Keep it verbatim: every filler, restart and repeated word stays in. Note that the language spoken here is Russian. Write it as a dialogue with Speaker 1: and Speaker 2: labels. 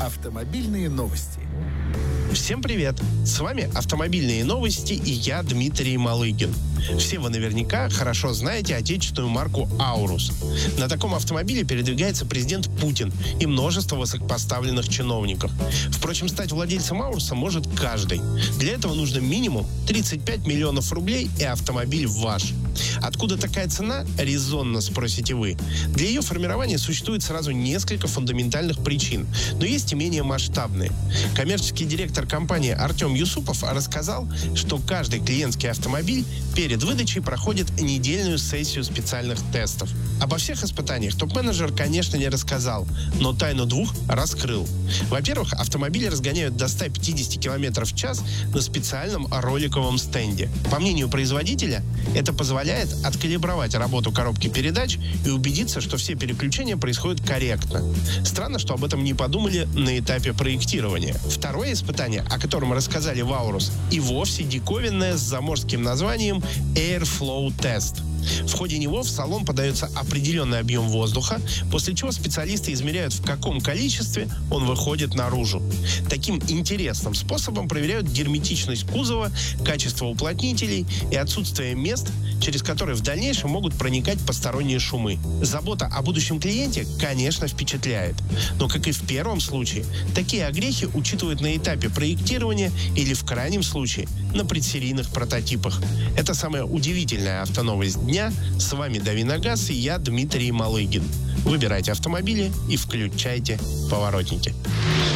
Speaker 1: Автомобильные новости.
Speaker 2: Всем привет! С вами «Автомобильные новости» и я, Дмитрий Малыгин. Все вы наверняка хорошо знаете отечественную марку «Аурус». На таком автомобиле передвигается президент Путин и множество высокопоставленных чиновников. Впрочем, стать владельцем «Ауруса» может каждый. Для этого нужно минимум тридцать пять миллионов рублей, и автомобиль ваш. Откуда такая цена, резонно спросите вы? Для ее формирования существует сразу несколько фундаментальных причин, но есть и менее масштабные. Коммерческий директор компании Артем Юсупов рассказал, что каждый клиентский автомобиль перед выдачей проходит недельную сессию специальных тестов. Обо всех испытаниях топ-менеджер, конечно, не рассказал, но тайну двух раскрыл. Во-первых, автомобили разгоняют до ста пятидесяти километров в час на специальном роликовом стенде. По мнению производителя, это позволяет откалибровать работу коробки передач и убедиться, что все переключения происходят корректно. Странно, что об этом не подумали на этапе проектирования. Второе испытание, о котором рассказали в «Аурус», и вовсе диковинное с заморским названием Airflow Test. В ходе него в салон подается определенный объем воздуха, после чего специалисты измеряют, в каком количестве он выходит наружу. Таким интересным способом проверяют герметичность кузова, качество уплотнителей и отсутствие мест, через которые в дальнейшем могут проникать посторонние шумы. Забота о будущем клиенте, конечно, впечатляет. Но, как и в первом случае, такие огрехи учитывают на этапе проектирования или, в крайнем случае, на предсерийных прототипах. Это самая удивительная автоновость дня. С вами Дави на газ и я, Дмитрий Малыгин. Выбирайте автомобили и включайте поворотники.